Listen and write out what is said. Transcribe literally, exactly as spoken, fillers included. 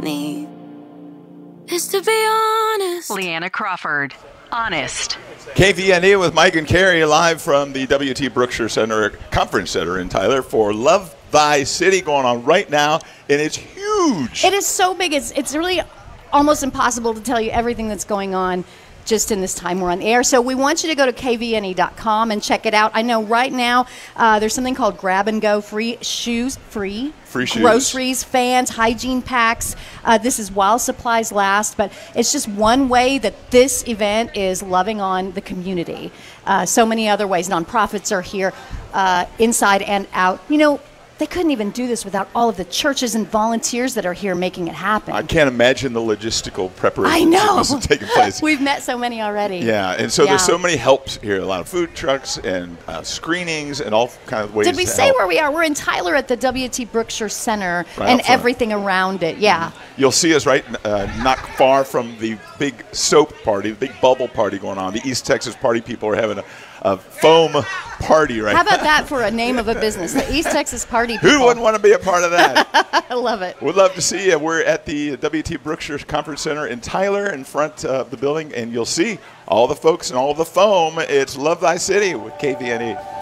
need is to be honest. Leanna Crawford, Honest. K V N E with Mike and Carrie live from the W T Brookshire Center Conference Center in Tyler for Love Thy City going on right now, and it's huge. It is so big. It's it's really almost impossible to tell you everything that's going on just in this time we're on the air. So we want you to go to K V N E dot com and check it out. I know right now uh, there's something called Grab and Go, free shoes, free, free shoes, groceries, fans, hygiene packs. Uh, this is while supplies last, but it's just one way that this event is loving on the community. Uh, so many other ways. Nonprofits are here, uh, inside and out. You know, they couldn't even do this without all of the churches and volunteers that are here making it happen. I can't imagine the logistical preparation I know. that must have taken place. We've met so many already. Yeah, and so yeah. there's so many helps here. A lot of food trucks and uh, screenings and all kind of ways Did we to say help. where we are? We're in Tyler at the W T Brookshire Center Right and out front. everything around it. Yeah. Mm-hmm. You'll see us right uh, not far from the big soap party, the big bubble party going on. The East Texas Party people are having a, a foam party right now. How about that for a name of a business? The East Texas Party people. Who wouldn't want to be a part of that? I love it. We'd love to see you. We're at the W T Brookshire Conference Center in Tyler in front of the building, and you'll see all the folks and all the foam. It's Love Thy City with K V N E.